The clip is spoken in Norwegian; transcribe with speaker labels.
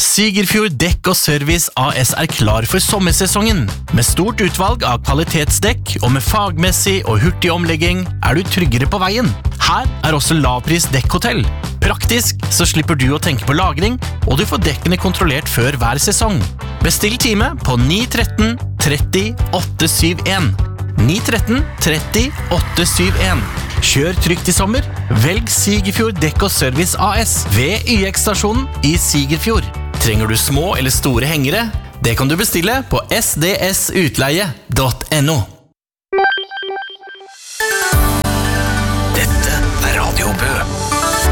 Speaker 1: Sigerfjord Dekk og Service AS klar for sommersesongen. Med stort utvalg av kvalitetsdekk og med fagmessig og hurtig omlegging du tryggere på veien. Her også lavpris dekkhotell. Praktisk så slipper du å tenke på lagring, og du får dekkene kontrollert før hver sesong. Bestill time på 913 30 871. 913 30 871. Kjør trygt i sommer. Velg Sigerfjord Dekk og Service AS ved YX-stasjonen i Sigerfjord. Trenger du små eller store hengere? Det kan du bestille på sdsutleie.no.